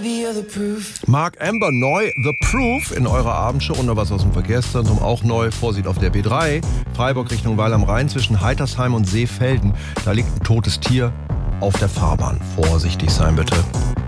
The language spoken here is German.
Mark Amber neu, The Proof in eurer Abendshow und noch was aus dem Verkehrszentrum, auch neu. Vorsicht auf der B3, Freiburg Richtung Weil am Rhein zwischen Heitersheim und Seefelden. Da liegt ein totes Tier auf der Fahrbahn. Vorsichtig sein bitte.